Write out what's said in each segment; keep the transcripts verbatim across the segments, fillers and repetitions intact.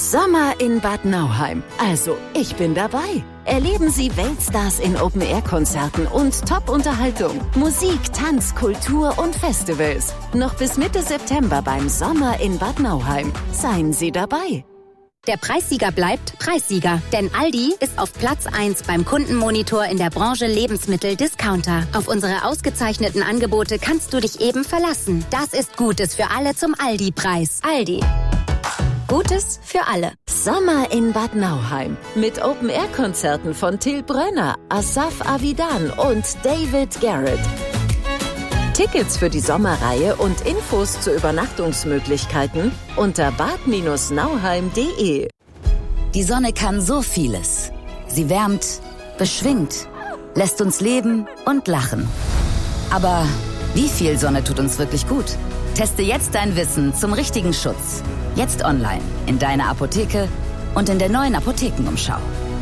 Sommer in Bad Nauheim. Also, ich bin dabei. Erleben Sie Weltstars in Open-Air-Konzerten und Top-Unterhaltung. Musik, Tanz, Kultur und Festivals. Noch bis Mitte September beim Sommer in Bad Nauheim. Seien Sie dabei. Der Preissieger bleibt Preissieger, denn Aldi ist auf Platz eins beim Kundenmonitor in der Branche Lebensmittel-Discounter. Auf unsere ausgezeichneten Angebote kannst du dich eben verlassen. Das ist Gutes für alle zum Aldi-Preis. Aldi. Gutes für alle. Sommer in Bad Nauheim. Mit Open-Air-Konzerten von Till Brönner, Asaf Avidan und David Garrett. Tickets für die Sommerreihe und Infos zu Übernachtungsmöglichkeiten unter bad Bindestrich nauheim punkt de. Die Sonne kann so vieles. Sie wärmt, beschwingt, lässt uns leben und lachen. Aber wie viel Sonne tut uns wirklich gut? Teste jetzt dein Wissen zum richtigen Schutz. Jetzt online, in deiner Apotheke und in der neuen Apothekenumschau.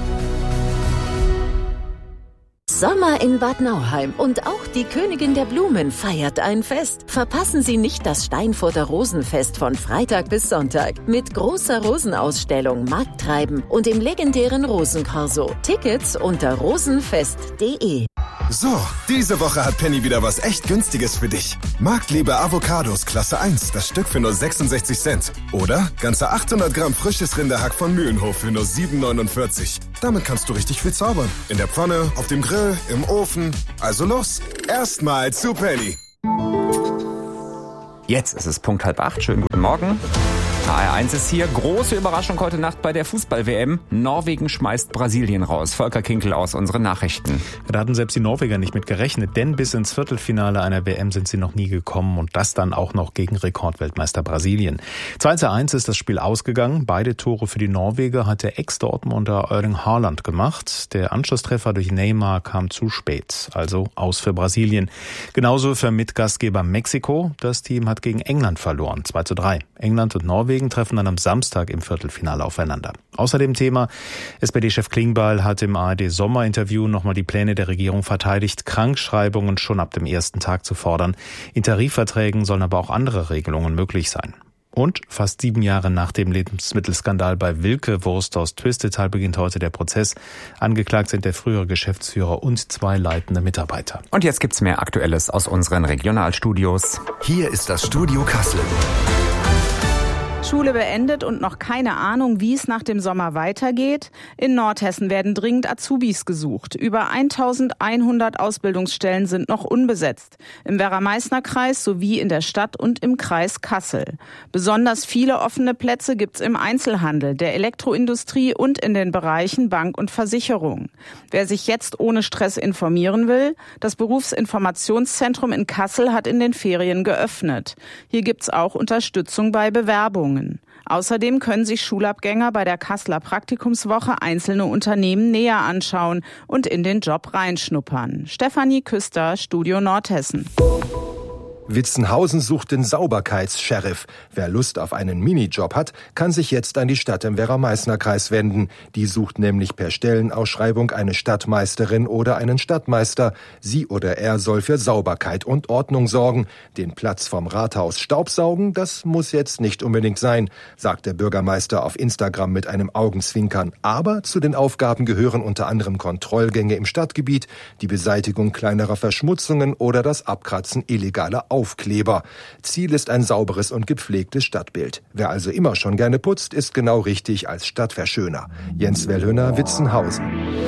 Sommer in Bad Nauheim und auch die Königin der Blumen feiert ein Fest. Verpassen Sie nicht das Steinfurter Rosenfest von Freitag bis Sonntag mit großer Rosenausstellung, Markttreiben und dem legendären Rosenkorso. Tickets unter rosenfest punkt de. So, diese Woche hat Penny wieder was echt Günstiges für dich. Marktliebe Avocados Klasse eins, das Stück für nur sechsundsechzig Cent. Oder ganze achthundert Gramm frisches Rinderhack von Mühlenhof für nur sieben neunundvierzig. Damit kannst du richtig viel zaubern. In der Pfanne, auf dem Grill, im Ofen. Also los, erstmal zu Penny. Jetzt ist es Punkt halb acht. Schönen guten Morgen. H R eins ist hier. Große Überraschung heute Nacht bei der Fußball-W M. Norwegen schmeißt Brasilien raus. Volker Kinkel aus unseren Nachrichten. Da hatten selbst die Norweger nicht mit gerechnet, denn bis ins Viertelfinale einer W M sind sie noch nie gekommen und das dann auch noch gegen Rekordweltmeister Brasilien. zwei zu eins ist das Spiel ausgegangen. Beide Tore für die Norweger hat der Ex-Dortmunder Erling Haaland gemacht. Der Anschlusstreffer durch Neymar kam zu spät, also aus für Brasilien. Genauso für Mitgastgeber Mexiko. Das Team hat gegen England verloren, zwei zu drei. England und Norwegen treffen dann am Samstag im Viertelfinale aufeinander. Außerdem Thema, S P D-Chef Klingbeil hat im A R D-Sommerinterview nochmal die Pläne der Regierung verteidigt, Krankschreibungen schon ab dem ersten Tag zu fordern. In Tarifverträgen sollen aber auch andere Regelungen möglich sein. Und fast sieben Jahre nach dem Lebensmittelskandal bei Wilke Wurst aus Twistetal beginnt heute der Prozess. Angeklagt sind der frühere Geschäftsführer und zwei leitende Mitarbeiter. Und jetzt gibt's mehr Aktuelles aus unseren Regionalstudios. Hier ist das Studio Kassel. Schule beendet und noch keine Ahnung, wie es nach dem Sommer weitergeht? In Nordhessen werden dringend Azubis gesucht. Über eintausendeinhundert Ausbildungsstellen sind noch unbesetzt. Im Werra-Meißner-Kreis sowie in der Stadt und im Kreis Kassel. Besonders viele offene Plätze gibt's im Einzelhandel, der Elektroindustrie und in den Bereichen Bank und Versicherung. Wer sich jetzt ohne Stress informieren will, das Berufsinformationszentrum in Kassel hat in den Ferien geöffnet. Hier gibt's auch Unterstützung bei Bewerbungen. Außerdem können sich Schulabgänger bei der Kasseler Praktikumswoche einzelne Unternehmen näher anschauen und in den Job reinschnuppern. Stefanie Küster, Studio Nordhessen. Witzenhausen sucht den Sauberkeits-Sheriff. Wer Lust auf einen Minijob hat, kann sich jetzt an die Stadt im Werra-Meißner-Kreis wenden. Die sucht nämlich per Stellenausschreibung eine Stadtmeisterin oder einen Stadtmeister. Sie oder er soll für Sauberkeit und Ordnung sorgen. Den Platz vom Rathaus staubsaugen, das muss jetzt nicht unbedingt sein, sagt der Bürgermeister auf Instagram mit einem Augenzwinkern. Aber zu den Aufgaben gehören unter anderem Kontrollgänge im Stadtgebiet, die Beseitigung kleinerer Verschmutzungen oder das Abkratzen illegaler Aufkleber. Ziel ist ein sauberes und gepflegtes Stadtbild. Wer also immer schon gerne putzt, ist genau richtig als Stadtverschöner. Jens Wellhöner, Witzenhausen.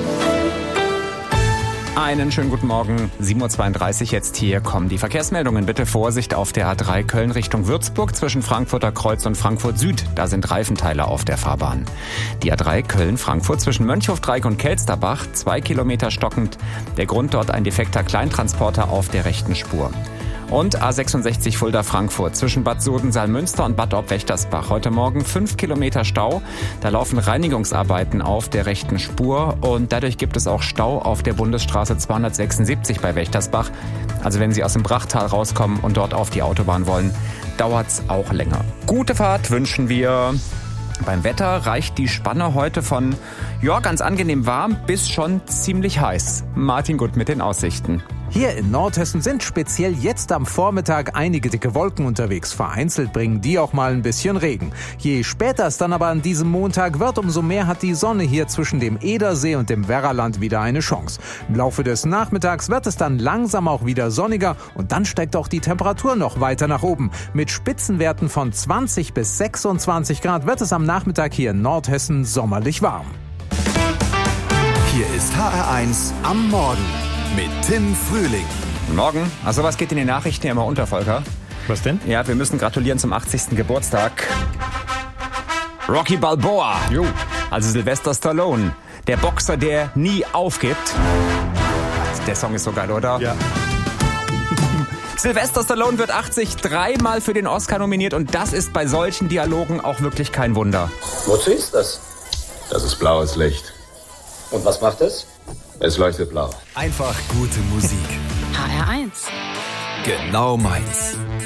Einen schönen guten Morgen, sieben Uhr zweiunddreißig, jetzt hier kommen die Verkehrsmeldungen. Bitte Vorsicht auf der A drei Köln Richtung Würzburg zwischen Frankfurter Kreuz und Frankfurt Süd. Da sind Reifenteile auf der Fahrbahn. Die A drei Köln-Frankfurt zwischen Mönchhofdreieck und Kelsterbach, zwei Kilometer stockend. Der Grund dort ein defekter Kleintransporter auf der rechten Spur. Und A sechsundsechzig Fulda-Frankfurt zwischen Bad Soden-Salmünster und Bad Ob-Wächtersbach. Heute Morgen fünf Kilometer Stau. Da laufen Reinigungsarbeiten auf der rechten Spur und dadurch gibt es auch Stau auf der Bundesstraße zweihundertsechsundsiebzig bei Wächtersbach. Also wenn Sie aus dem Brachtal rauskommen und dort auf die Autobahn wollen, dauert's auch länger. Gute Fahrt wünschen wir. Beim Wetter reicht die Spanne heute von, ja, ganz angenehm warm bis schon ziemlich heiß. Martin Gutt mit den Aussichten. Hier in Nordhessen sind speziell jetzt am Vormittag einige dicke Wolken unterwegs. Vereinzelt bringen die auch mal ein bisschen Regen. Je später es dann aber an diesem Montag wird, umso mehr hat die Sonne hier zwischen dem Edersee und dem Werraland wieder eine Chance. Im Laufe des Nachmittags wird es dann langsam auch wieder sonniger und dann steigt auch die Temperatur noch weiter nach oben. Mit Spitzenwerten von zwanzig bis sechsundzwanzig Grad wird es am Nachmittag hier in Nordhessen sommerlich warm. Hier ist H R eins am Morgen mit Tim Frühling. Guten Morgen. Also was geht in den Nachrichten ja immer unter, Volker? Was denn? Ja, wir müssen gratulieren zum achtzigsten Geburtstag. Rocky Balboa. Jo. Also Sylvester Stallone. Der Boxer, der nie aufgibt. Der Song ist so geil, oder? Ja. Sylvester Stallone wird achtzig, dreimal für den Oscar nominiert und das ist bei solchen Dialogen auch wirklich kein Wunder. Wozu ist das? Das ist blaues Licht. Und was macht es? Es leuchtet blau. Einfach gute Musik. H R eins. Genau meins.